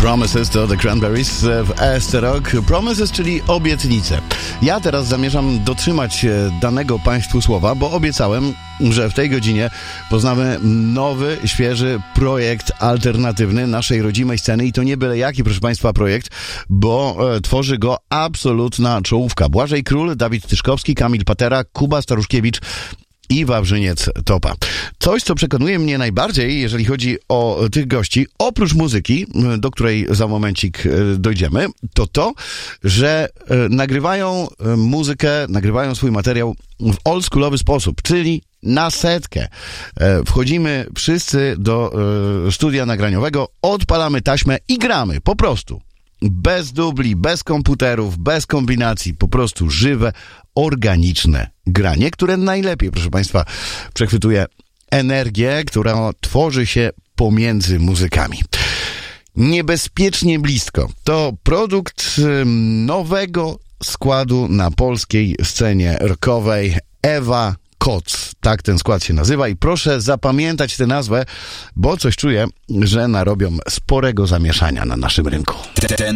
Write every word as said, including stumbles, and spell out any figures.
Promises to The Cranberries w E S C Rock. Promises, czyli obietnice. Ja teraz zamierzam dotrzymać danego Państwu słowa, bo obiecałem, że w tej godzinie poznamy nowy, świeży projekt alternatywny naszej rodzimej sceny i to nie byle jaki, proszę Państwa, projekt, bo e, tworzy go absolutna czołówka. Błażej Król, Dawid Tyszkowski, Kamil Patera, Kuba Staruszkiewicz i Wawrzyniec Topa. Coś, co przekonuje mnie najbardziej, jeżeli chodzi o tych gości, oprócz muzyki, do której za momencik dojdziemy, to to, że nagrywają muzykę, nagrywają swój materiał w oldschoolowy sposób, czyli na setkę. Wchodzimy wszyscy do studia nagraniowego, odpalamy taśmę i gramy, po prostu. Bez dubli, bez komputerów, bez kombinacji, po prostu żywe, organiczne granie, które najlepiej, proszę Państwa, przechwytuje energię, która tworzy się pomiędzy muzykami. Niebezpiecznie blisko. To produkt nowego składu na polskiej scenie rockowej. Ewa Koc. Tak ten skład się nazywa i proszę zapamiętać tę nazwę, bo coś czuję, że narobią sporego zamieszania na naszym rynku. Ten